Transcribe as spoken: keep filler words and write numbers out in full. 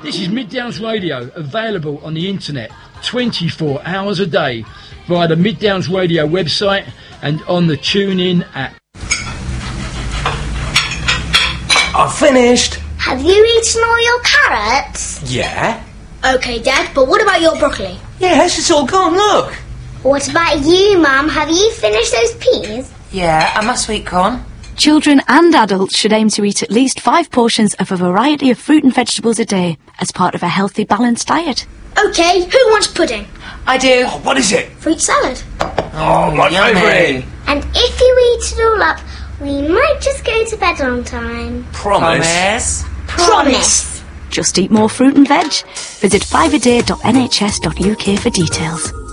This is Mid Downs Radio, available on the internet twenty-four hours a day via the Mid Downs Radio website and on the TuneIn app. I've finished. Have you eaten all your carrots? Yeah. OK, Dad, but what about your broccoli? Yes, it's all gone, look. What about you, Mum? Have you finished those peas? Yeah, and my sweet corn. Children and adults should aim to eat at least five portions of a variety of fruit and vegetables a day as part of a healthy, balanced diet. OK, who wants pudding? I do. Oh, what is it? Fruit salad. Oh, my Yummy. favourite. And if you eat it all up, we might just go to bed on time. Promise. Promise. Promise. Just eat more fruit and veg. Visit five a day dot n h s dot u k for details.